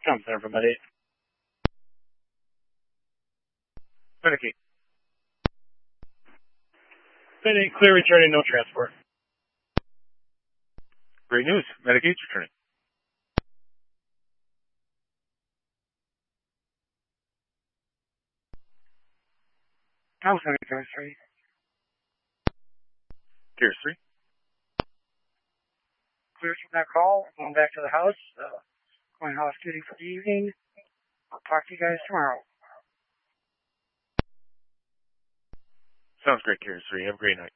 Tom Center from Med 8. Medicaid. Med 8, clear returning, no transport. Great news. Medicaid's returning. Tom Center, Carrier 3. Carrier 3. Clear from that call. Going back to the house. Going off duty for the evening. I'll talk to you guys tomorrow. Sounds great, Carrier 3. Have a great night.